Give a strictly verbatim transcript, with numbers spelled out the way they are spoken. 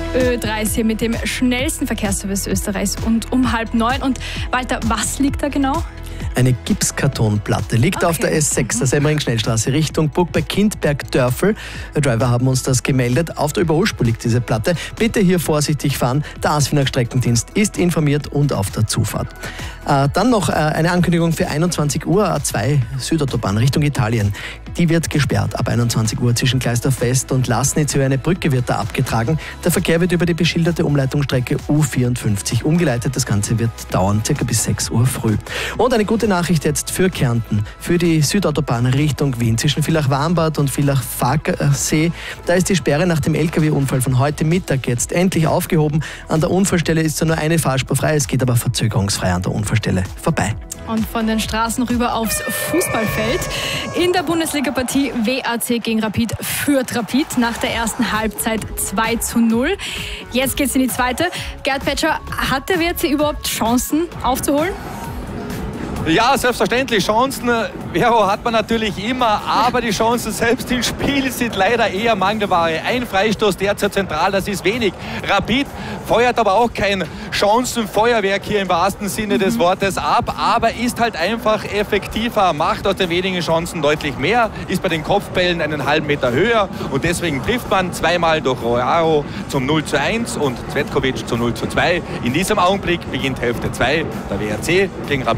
Ö dreißig mit dem schnellsten Verkehrsservice Österreichs und um halb neun. Und Walter, was liegt da genau? Eine Gipskartonplatte liegt okay. auf der S sechs, der Semmering-Schnellstraße, Richtung Burg bei Kindberg-Dörfel. Die Driver haben uns das gemeldet. Auf der Überholspur liegt diese Platte. Bitte hier vorsichtig fahren. Der ASFINAG Streckendienst ist informiert und auf der Zufahrt. Äh, dann noch äh, eine Ankündigung für einundzwanzig Uhr, A zwei Südautobahn Richtung Italien. Die wird gesperrt ab einundzwanzig Uhr zwischen Gleisdorf West und Laßnitz. Eine Brücke wird da abgetragen. Der Verkehr wird über die beschilderte Umleitungsstrecke U vierundfünfzig umgeleitet. Das Ganze wird dauern, circa bis sechs Uhr früh. Und eine gute Nachricht jetzt für Kärnten, für die Südautobahn Richtung Wien zwischen Villach-Warmbad und Villach-Farkasee. Da ist die Sperre nach dem L K W-Unfall von heute Mittag jetzt endlich aufgehoben. An der Unfallstelle ist zwar nur eine Fahrspur frei, es geht aber verzögerungsfrei an der Unfallstelle vorbei. Und von den Straßen rüber aufs Fußballfeld. In der Bundesliga-Partie W A C gegen Rapid führt Rapid nach der ersten Halbzeit zwei zu null. Jetzt geht's in die zweite. Gerd Petscher, hat der W A C überhaupt Chancen aufzuholen? Ja, selbstverständlich. Chancen, Vero, hat man natürlich immer, aber die Chancen selbst im Spiel sind leider eher Mangelware. Ein Freistoß derzeit zentral, das ist wenig. Rapid feuert aber auch kein Chancenfeuerwerk hier im wahrsten Sinne des Wortes ab, aber ist halt einfach effektiver, macht aus den wenigen Chancen deutlich mehr, ist bei den Kopfbällen einen halben Meter höher und deswegen trifft man zweimal durch Roaro zum null zu eins und Cvetkovic zum null zu zwei. In diesem Augenblick beginnt Hälfte zwei, der W A C gegen Rapid.